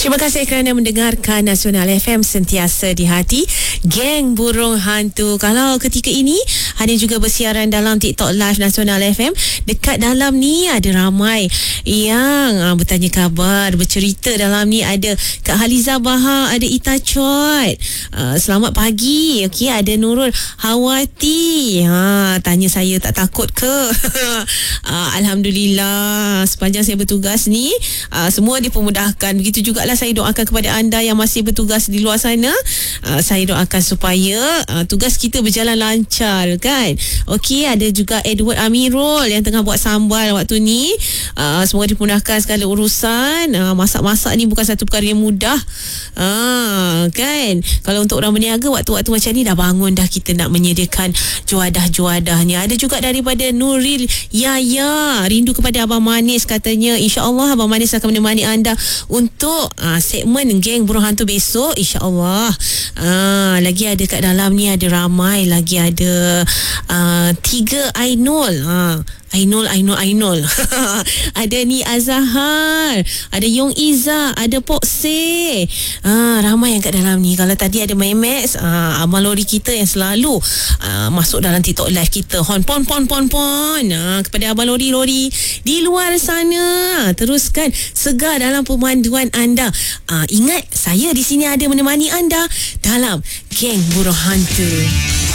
Terima kasih kerana mendengarkan Nasional FM sentiasa di hati. Geng Burung Hantu. Kalau ketika ini ada juga bersiaran dalam TikTok Live Nasional FM. Dekat dalam ni ada ramai yang bertanya khabar, bercerita dalam ni. Ada Kak Haliza Bahar, ada Ita Chot. Selamat pagi. Okey, ada Nurul Hawati. Tanya saya tak takut ke? Alhamdulillah, sepanjang saya bertugas ni semua dipermudahkan. Begitu jugalah saya doakan kepada anda yang masih bertugas di luar sana. Saya doakan supaya tugas kita berjalan lancar, kan? Okey, ada juga Edward Amirul yang tengah buat sambal waktu ni. Semoga dipermudahkan segala urusan. Masak-masak ni bukan satu perkara yang mudah, kan? Kalau untuk orang berniaga, waktu-waktu macam ni dah bangun dah kita nak menyediakan juadah-juadahnya. Ada juga daripada Nuril Yaya, rindu kepada Abang Manis katanya. InsyaAllah Abang Manis akan menemani anda untuk segmen Geng Burung Hantu besok, insyaAllah. Lagi ada kat dalam ni, ada ramai lagi. Ada 3 Ainul. Ainul. Ada ni Azahar, ada Yong Iza, ada Pok Se. Ramai yang kat dalam ni. Kalau tadi ada Memex, Abang Lori kita yang selalu masuk dalam TikTok live kita. Hon pon. Kepada Abang Lori di luar sana, teruskan segar dalam pemanduan anda. Ingat, saya di sini ada menemani anda dalam Geng Burung Hantu.